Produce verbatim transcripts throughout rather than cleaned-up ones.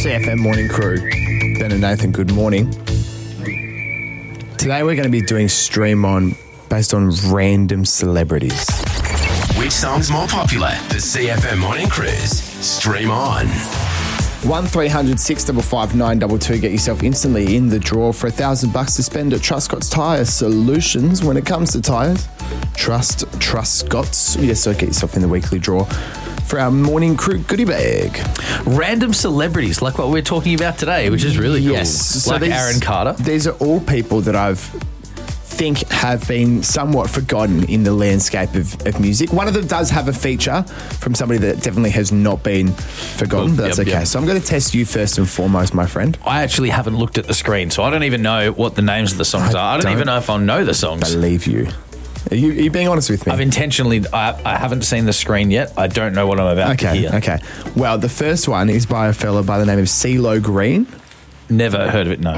C F M Morning Crew. Ben and Nathan, good morning. Today we're going to be doing Stream On based on random celebrities. Which song's more popular? The C F M Morning Cruise. Stream On. one three hundred six five five nine two two. Get yourself instantly in the draw for a thousand bucks to spend at Truscott's Tyre Solutions. When it comes to tyres, trust Truscott's. Yes, so get yourself in the weekly draw for our Morning Crew goodie bag. Random celebrities, like what we're talking about today, which is really cool. Yes. So like these, Aaron Carter. These are all people that I've think have been somewhat forgotten in the landscape of, of music. One of them does have a feature from somebody that definitely has not been forgotten, Well, but that's yep, okay. yep. So I'm going to test you first and foremost, my friend. I actually haven't looked at the screen, so I don't even know what the names of the songs I are. I don't, don't even know if I'll know the songs. Believe you. Are you, are you being honest with me? I've intentionally, I, I haven't seen the screen yet. I don't know what I'm about okay, to hear. Okay. Well, the first one is by a fella by the name of CeeLo Green. Never heard of it, no.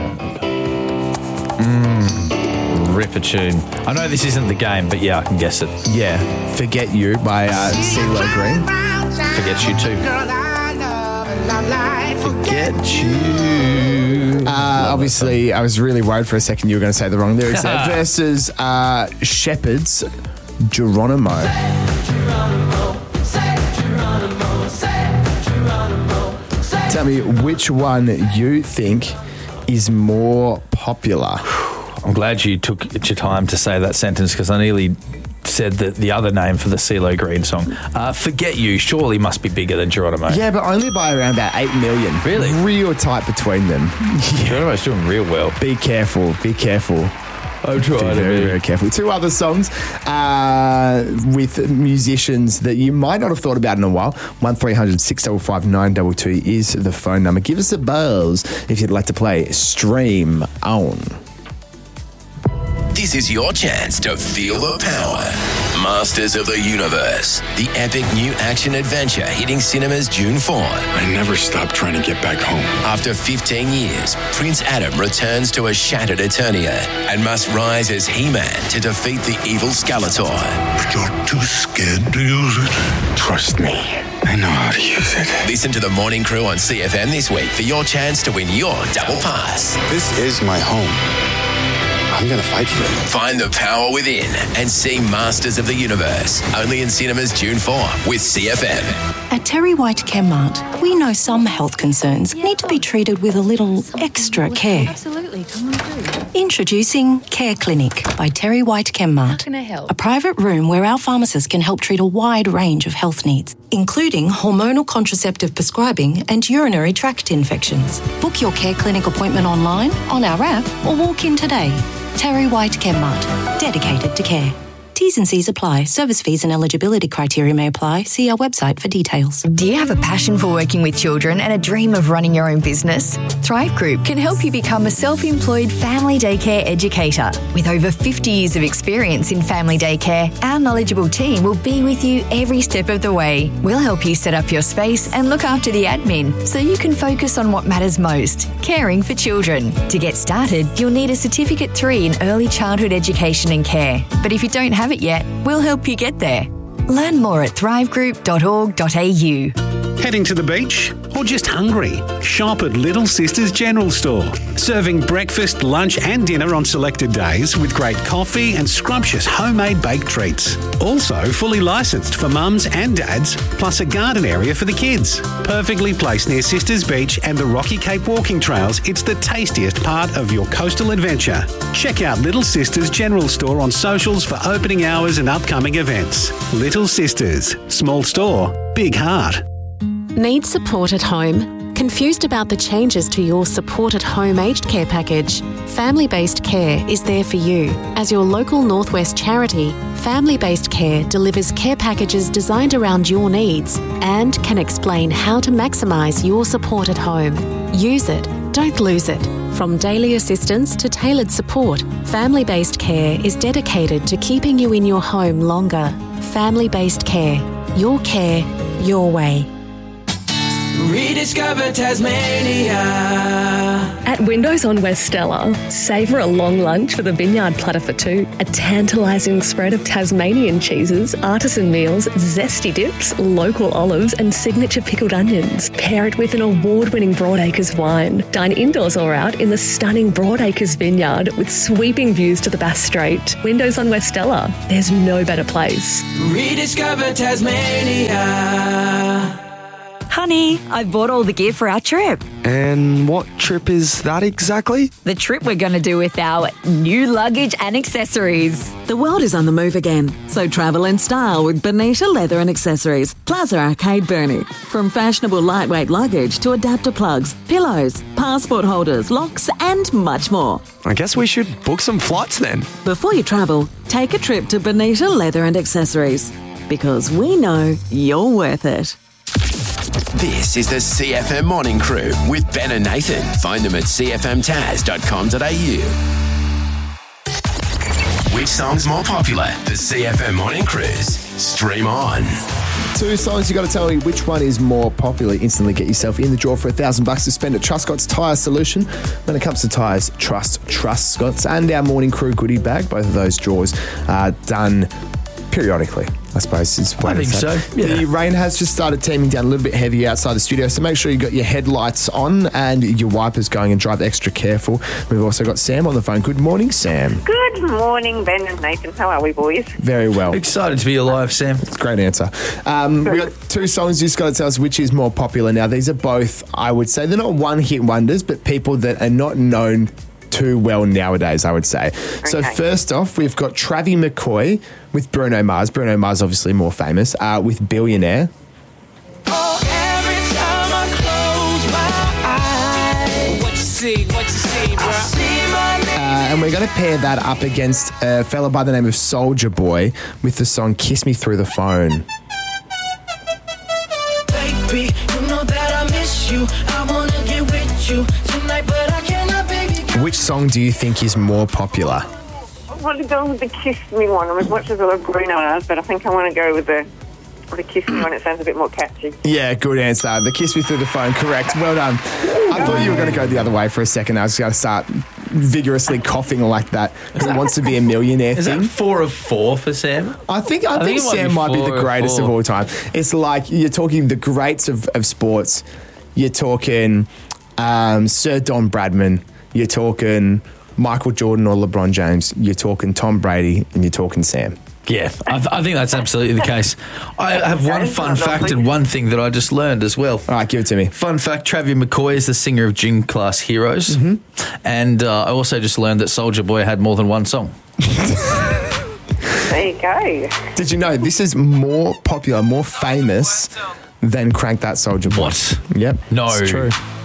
Mm, rip a tune. I know this isn't the game, but yeah, I can guess it. Yeah. Forget You by uh, CeeLo Green. Forget You too. Forget You. Uh, obviously, I was really worried for a second you were going to say the wrong lyrics there. Versus uh, Shepherds, Geronimo. Tell me which one you think is more popular. I'm glad you took your time to say that sentence because I nearly said the, the other name for the CeeLo Green song. Uh, Forget You surely must be bigger than Geronimo. Yeah, but only by around about eight million. Really? Real tight between them. Geronimo's doing real well. Be careful, be careful. Oh, try Be to very, be. very careful. Two other songs uh, with musicians that you might not have thought about in a while. one three hundred six five five nine two two is the phone number. Give us a buzz if you'd like to play Stream On. This is your chance to feel the power. Masters of the Universe, the epic new action adventure hitting cinemas June fourth. I never stopped trying to get back home. After fifteen years, Prince Adam returns to a shattered Eternia and must rise as He-Man to defeat the evil Skeletor. But you're too scared to use it. Trust me, I know how to use it. Listen to the Morning Crew on C F M this week for your chance to win your double pass. This is my home. I'm going to fight for it. Find the power within and see Masters of the Universe. Only in cinemas June fourth with C F M. At Terry White Chemmart, we know some health concerns need to be treated with a little extra care. Absolutely, come on through. Introducing Care Clinic by Terry White Chemmart. How can I help? A private room where our pharmacists can help treat a wide range of health needs, including hormonal contraceptive prescribing and urinary tract infections. Book your Care Clinic appointment online, on our app, or walk in today. Terry White Chemmart, dedicated to care. T's and C's apply. Service fees and eligibility criteria may apply. See our website for details. Do you have a passion for working with children and a dream of running your own business? Thrive Group can help you become a self-employed family daycare educator. With over fifty years of experience in family daycare, our knowledgeable team will be with you every step of the way. We'll help you set up your space and look after the admin so you can focus on what matters most, caring for children. To get started, you'll need a Certificate three in Early Childhood Education and Care. But if you don't have it yet, we'll help you get there. Learn more at thrive group dot org dot a u. Heading to the beach or just hungry? Shop at Little Sisters General Store. Serving breakfast, lunch and dinner on selected days with great coffee and scrumptious homemade baked treats. Also fully licensed for mums and dads, plus a garden area for the kids. Perfectly placed near Sisters Beach and the Rocky Cape walking trails, it's the tastiest part of your coastal adventure. Check out Little Sisters General Store on socials for opening hours and upcoming events. Little Sisters. Small store, big heart. Need support at home? Confused about the changes to your Support at Home aged care package? Family Based Care is there for you. As your local Northwest charity, Family Based Care delivers care packages designed around your needs and can explain how to maximise your support at home. Use it, don't lose it. From daily assistance to tailored support, Family Based Care is dedicated to keeping you in your home longer. Family Based Care. Your care, your way. Rediscover Tasmania. At Windows on West Stella, savour a long lunch with a vineyard platter for two, a tantalising spread of Tasmanian cheeses, artisan meals, zesty dips, local olives and signature pickled onions. Pair it with an award-winning Broadacres wine. Dine indoors or out in the stunning Broadacres vineyard with sweeping views to the Bass Strait. Windows on West Stella. There's no better place. Rediscover Tasmania. Honey, I bought all the gear for our trip. And what trip is that exactly? The trip we're going to do with our new luggage and accessories. The world is on the move again, so travel in style with Bonita Leather and Accessories, Plaza Arcade Burnie. From fashionable lightweight luggage to adapter plugs, pillows, passport holders, locks and much more. I guess we should book some flights then. Before you travel, take a trip to Bonita Leather and Accessories, because we know you're worth it. This is the C F M Morning Crew with Ben and Nathan. Find them at c f m taz dot com dot a u. Which song's more popular? The C F M Morning Cruise. Stream on. Two songs, you got to tell me which one is more popular. Instantly get yourself in the draw for a thousand bucks to spend at Truscott's Tyre Solution. When it comes to tyres, trust Truscott's. And our Morning Crew goodie bag. Both of those draws are done periodically, I suppose is what I think so. Yeah. The rain has just started teeming down a little bit heavy outside the studio, so make sure you got your headlights on and your wipers going and drive extra careful. We've also got Sam on the phone. Good morning, Sam. Good morning, Ben and Nathan. How are we, boys? Very well. Excited to be alive, Sam. It's a great answer. Um, we got two songs. You just got to tell us which is more popular. Now, these are both, I would say, they're not one-hit wonders, but people that are not known too well nowadays, I would say. Okay. So first off, we've got Travie McCoy with Bruno Mars. Bruno Mars obviously more famous, uh, with Billionaire. Oh, every time I close my eyes. What you see, what you see, bro? I see my name. Uh, and we're going to pair that up against a fella by the name of Soulja Boy with the song Kiss Me Through the Phone. Baby, you know that I miss you. I want to get with you tonight, but I cannot, baby. Which song do you think is more popular? I want to go with the Kiss Me one. As much as I love Bruno Mars, but I think I want to go with the the Kiss Me one. It sounds a bit more catchy. Yeah, good answer. The Kiss Me Through the Phone, correct. Well done. I thought you were going to go the other way for a second. I was going to start vigorously coughing like that because it wants to be a millionaire Is thing. that four of four for Sam? I think I, I think, think it Sam might might be be four the of greatest four. of all time. It's like you're talking the greats of, of sports. You're talking um, Sir Don Bradman. You're talking Michael Jordan or LeBron James. You're talking Tom Brady and you're talking Sam. Yeah, I, th- I think that's absolutely the case. I have one fun fact and one thing that I just learned as well. All right, give it to me. Fun fact, Travie McCoy is the singer of Gym Class Heroes. Mm-hmm. And uh, I also just learned that Soulja Boy had more than one song. There you go. Did you know this is more popular, more famous than Crank That Soulja Boy? What? Yep. No. It's true.